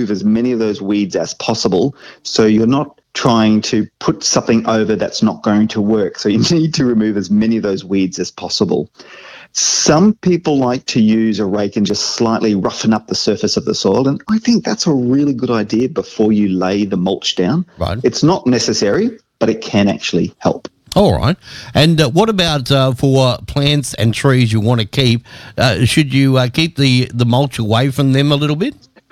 remove as many of those weeds as possible, so you're not trying to put something over that's not going to work. So you need to remove as many of those weeds as possible. Some people like to use a rake and just slightly roughen up the surface of the soil, and I think that's a really good idea before you lay the mulch down. Right. It's not necessary, but it can actually help. All right. And what about for plants and trees you want to keep? Should you keep the mulch away from them a little bit?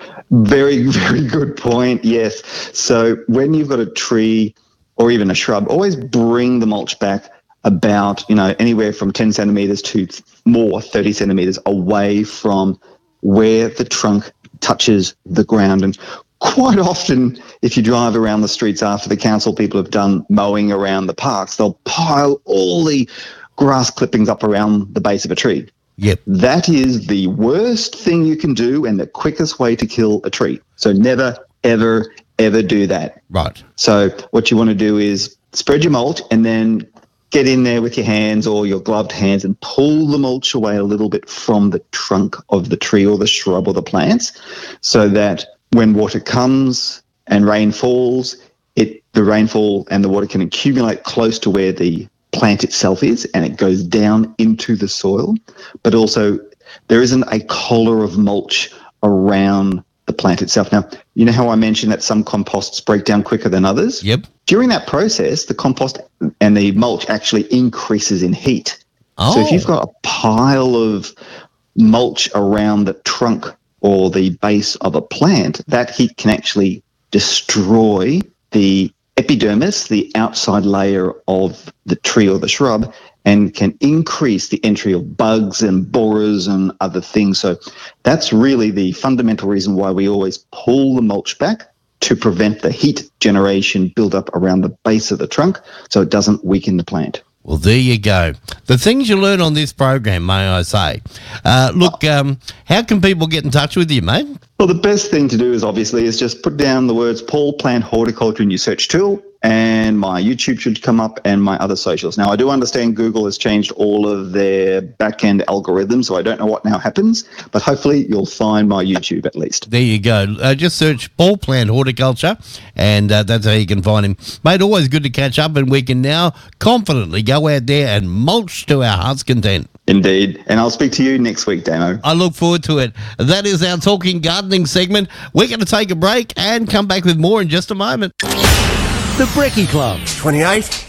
Very, very good point, yes. So when you've got a tree or even a shrub, always bring the mulch back about, anywhere from 10 centimetres to more, 30 centimetres away from where the trunk touches the ground. And quite often, if you drive around the streets after the council people have done mowing around the parks, they'll pile all the grass clippings up around the base of a tree. Yep. That is the worst thing you can do and the quickest way to kill a tree. So never, ever, ever do that. Right. So what you want to do is spread your mulch and then get in there with your hands or your gloved hands and pull the mulch away a little bit from the trunk of the tree or the shrub or the plants, so that when water comes and rain falls, the rainfall and the water can accumulate close to where the plant itself is, and it goes down into the soil. But also there isn't a collar of mulch around the plant itself. Now, you know how I mentioned that some composts break down quicker than others? Yep. During that process, the compost and the mulch actually increases in heat. Oh. So if you've got a pile of mulch around the trunk or the base of a plant, that heat can actually destroy the epidermis, the outside layer of the tree or the shrub, and can increase the entry of bugs and borers and other things. So that's really the fundamental reason why we always pull the mulch back, to prevent the heat generation build up around the base of the trunk so it doesn't weaken the plant. Well, there you go. The things you learn on this program, may I say. Look, how can people get in touch with you, mate? Well, the best thing to do is just put down the words Paul Plant Horticulture in your search tool, and my YouTube should come up and my other socials. Now, I do understand Google has changed all of their back-end algorithms, so I don't know what now happens, but hopefully you'll find my YouTube at least. There you go. Just search Paul Plant Horticulture, and that's how you can find him. Mate, always good to catch up, and we can now confidently go out there and mulch to our heart's content. Indeed. And I'll speak to you next week, Damo. I look forward to it. That is our Talking Gardening segment. We're going to take a break and come back with more in just a moment. The Brekkie Club. 28,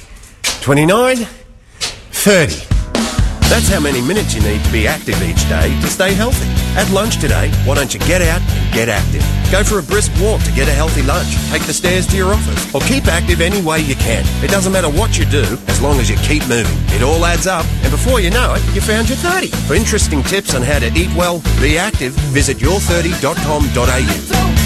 29, 30. That's how many minutes you need to be active each day to stay healthy. At lunch today, why don't you get out and get active? Go for a brisk walk to get a healthy lunch. Take the stairs to your office. Or keep active any way you can. It doesn't matter what you do, as long as you keep moving. It all adds up, and before you know it, you found your 30. For interesting tips on how to eat well, be active, visit your30.com.au.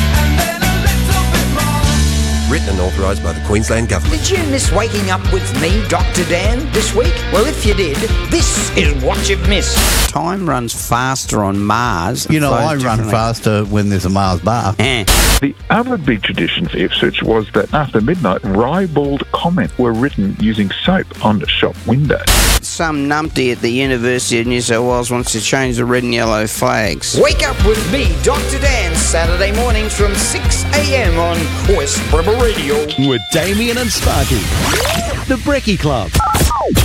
Written and authorised by the Queensland Government. Did you miss waking up with me, Dr. Dan, this week? Well, if you did, this is what you've missed. Time runs faster on Mars. You know, I run faster when there's a Mars bar. The other big tradition for Ipswich was that after midnight, ribald comment were written using soap on the shop window. Some numpty at the University of New South Wales wants to change the red and yellow flags. Wake up with me, Dr. Dan, Saturday mornings from 6 a.m. on West Brebel Radio. With Damien and Sparky. The Brekkie Club.